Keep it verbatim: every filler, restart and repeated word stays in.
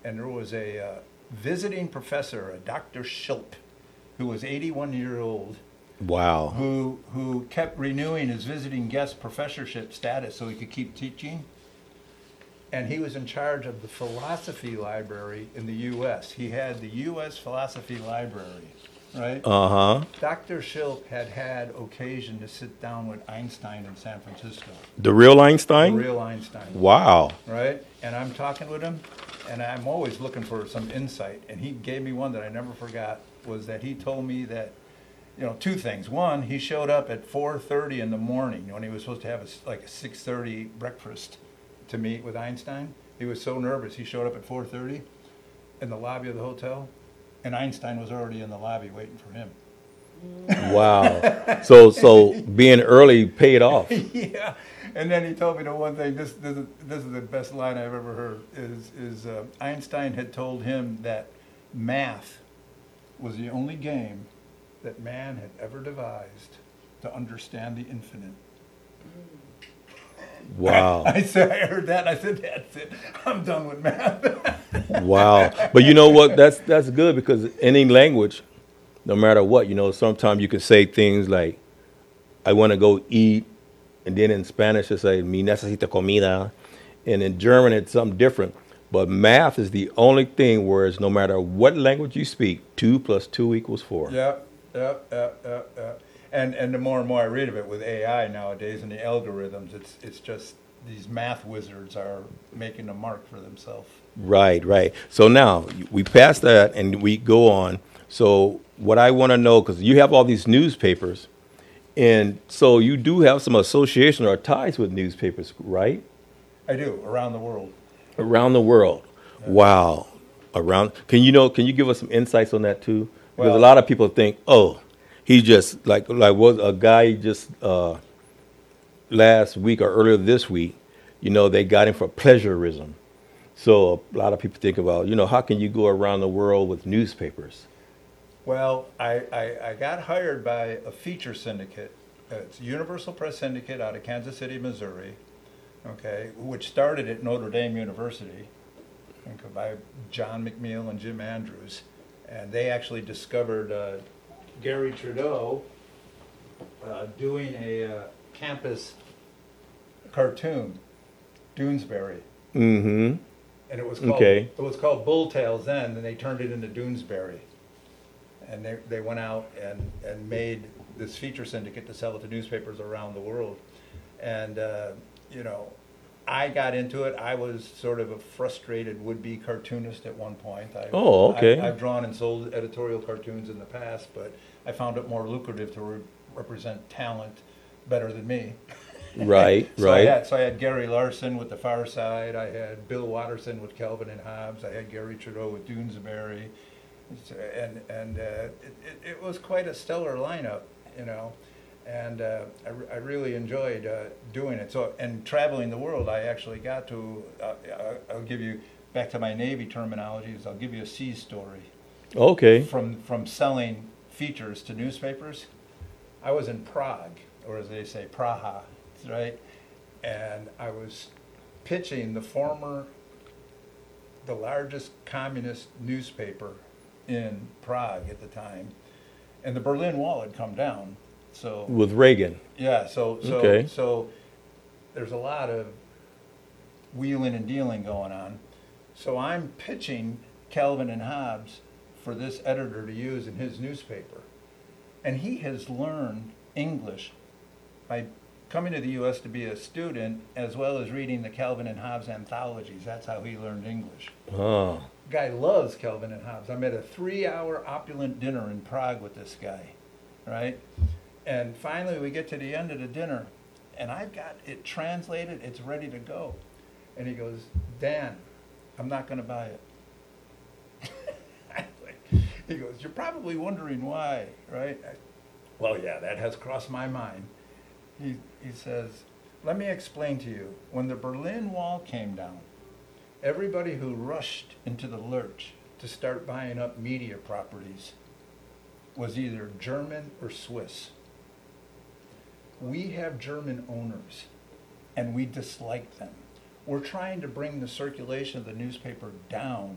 and there was a uh, visiting professor, a Doctor Schilp, who was eighty-one years old, Wow. who who kept renewing his visiting guest professorship status so he could keep teaching. And he was in charge of the philosophy library in the U S. He had the U S Philosophy Library, right? Uh-huh. Doctor Schilp had had occasion to sit down with Einstein in San Francisco. The real Einstein? The real Einstein. Wow. Right? And I'm talking with him, and I'm always looking for some insight. And he gave me one that I never forgot, was that he told me that, you know, two things. One, he showed up at four thirty in the morning when he was supposed to have a, like a six thirty breakfast to meet with Einstein. He was so nervous. He showed up at four thirty in the lobby of the hotel, and Einstein was already in the lobby waiting for him. Wow. So so being early paid off. Yeah. And then he told me the one thing, this this is, this is the best line I've ever heard, is, is uh, Einstein had told him that math was the only game that man had ever devised to understand the infinite. Wow. I, I said, I heard that, and I said, that's it. I'm done with math. Wow. But you know what? That's that's good, because any language, no matter what, you know, sometimes you can say things like, I want to go eat. And then in Spanish, it's like, mi necesito comida. And in German, it's something different. But math is the only thing where it's no matter what language you speak, two plus two equals four. Yep, yep, yep, yep, yep. And and the more and more I read of it with A I nowadays and the algorithms, it's it's just these math wizards are making a mark for themselves. Right, right. So now we pass that and we go on. So what I want to know, because you have all these newspapers, and so you do have some association or ties with newspapers, right? I do, around the world. Around the world. Yeah. Wow. Around. Can you know? Can you give us some insights on that too? Because Well, a lot of people think, oh, he just like like was a guy just uh, last week or earlier this week. You know, they got him for pleasurism. So a lot of people think about, you know, how can you go around the world with newspapers? Well, I, I, I got hired by a feature syndicate. Uh, It's Universal Press Syndicate out of Kansas City, Missouri, okay, which started at Notre Dame University, okay, by John McNeil and Jim Andrews. And they actually discovered uh, Gary Trudeau uh, doing a uh, campus cartoon, Doonesbury. Mm-hmm. And it was called, Okay. it was called Bull Tales then, and they turned it into Doonesbury. And they, they went out and, and made this feature syndicate to sell it to newspapers around the world. And, uh, you know, I got into it. I was sort of a frustrated would-be cartoonist at one point. I, Oh, okay. I, I've drawn and sold editorial cartoons in the past, but I found it more lucrative to re- represent talent better than me. Right, so I right. had, so I had Gary Larson with The Far Side. I had Bill Watterson with Calvin and Hobbes. I had Gary Trudeau with Doonesbury. It's, uh, and and uh, it, it, it was quite a stellar lineup, you know, and uh, I, re- I really enjoyed uh, doing it. So, and traveling the world, I actually got to, uh, I- I'll give you, back to my Navy terminologies, I'll give you a sea story. Okay. From, from selling features to newspapers, I was in Prague, or as they say, Praha, right? And I was pitching the former, the largest communist newspaper in Prague at the time, and the Berlin Wall had come down. So With Reagan. yeah, so so Okay. so there's a lot of wheeling and dealing going on. So I'm pitching Calvin and Hobbes for this editor to use in his newspaper, and he has learned English by coming to the U S to be a student, as well as reading the Calvin and Hobbes anthologies. That's how he learned English. Oh. Guy loves Calvin and Hobbes. I'm at a three-hour opulent dinner in Prague with this guy, right? And finally, we get to the end of the dinner, and I've got it translated. It's ready to go. And he goes, Dan, I'm not going to buy it. He goes, you're probably wondering why, right? I, well, yeah, that has crossed my mind. He, he says, let me explain to you. When the Berlin Wall came down, everybody who rushed into the lurch to start buying up media properties was either German or Swiss. We have German owners, and we dislike them. We're trying to bring the circulation of the newspaper down